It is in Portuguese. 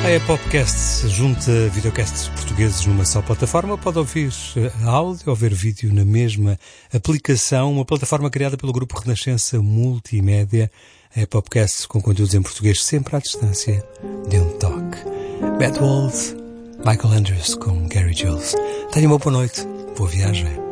A Epopcast junta videocasts portugueses numa só plataforma. Pode ouvir áudio ou ver vídeo na mesma aplicação, uma plataforma criada pelo Grupo Renascença Multimédia. A Epopcast com conteúdos em português sempre à distância de um toque. Bad Wolves, Michael Andrews com Gary Jules. Tenha uma boa noite, boa viagem.